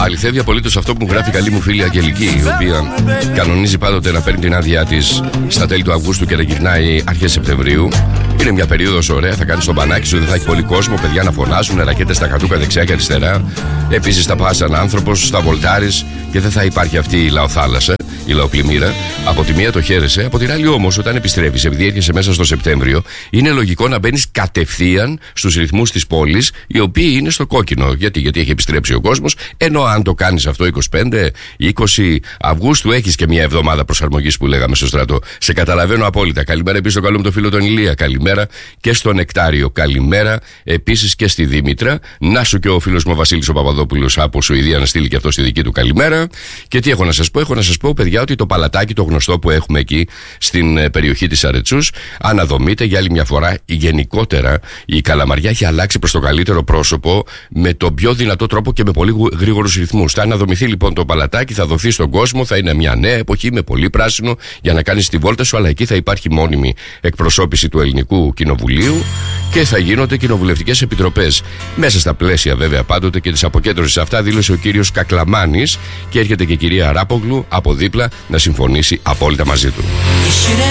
Αληθεύει απολύτως αυτό που μου γράφει η καλή μου φίλη Αγγελική, η οποία κανονίζει πάντοτε να παίρνει την άδειά της στα τέλη του Αυγούστου και να γυρνάει αρχές Σεπτεμβρίου. Είναι μια περίοδος ωραία, θα κάνει τον πανάκι σου, δεν θα έχει πολύ κόσμο, παιδιά να φωνάζουν, ρακέτες στα κατούκα δεξιά και αριστερά. Επίσης θα πας σαν άνθρωπος, θα βολτάρεις και δεν θα υπάρχει αυτή η λαοθάλασσα, η λαοπλημμύρα. Από τη μία το χαίρεσαι, από την άλλη όμως, όταν επιστρέφεις, επειδή έρχεσαι μέσα στο Σεπτέμβριο, είναι λογικό να μπαίνεις κατευθείαν στους ρυθμούς της πόλης, οι οποίοι είναι στο κόκκινο. Γιατί έχει επιστρέψει ο κόσμος, ενώ αν το κάνεις αυτό 25-20 Αυγούστου, έχεις και μια εβδομάδα προσαρμογής που λέγαμε στο στρατό. Σε καταλαβαίνω απόλυτα. Καλημέρα επίσης στον καλό μου το φίλο τον Ηλία. Καλημέρα και στον Νεκτάριο. Καλημέρα επίσης και στη Δήμητρα. Να σου και ο φίλος μου ο Βασίλης ο Παπαδόπουλος από Σουηδία να στείλει και αυτό στη δική του καλημέρα. Και τι έχω να σας πω, παιδιά, ότι το παλατάκι το γνωστό που έχουμε εκεί στην περιοχή της Αρετσούς αναδομείται για άλλη μια φορά. Γενικότερα η Καλαμαριά έχει αλλάξει προς το καλύτερο πρόσωπο με τον πιο δυνατό τρόπο και με πολύ γρήγορους ρυθμούς. Θα αναδομηθεί λοιπόν το παλατάκι, θα δοθεί στον κόσμο, θα είναι μια νέα εποχή με πολύ πράσινο για να κάνεις τη βόλτα σου, αλλά εκεί θα υπάρχει μόνιμη εκπροσώπηση του Ελληνικού Κοινοβουλίου και θα γίνονται κοινοβουλευτικές επιτροπές. Μέσα στα πλαίσια βέβαια πάντοτε και της αποκέντρωσης. Αυτά δήλωσε ο κύριος Κακλαμάνης και έρχεται και η κυρία Ράπογλου από δίπλα να συμφωνήσει απόλυτα μαζί του.